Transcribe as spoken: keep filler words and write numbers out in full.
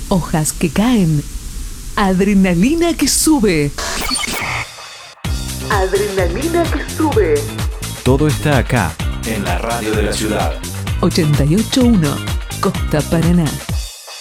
hojas que caen, adrenalina que sube. Adrenalina que sube. Todo está acá, en la radio de la ciudad. ochenta y ocho punto uno, Costa Paraná.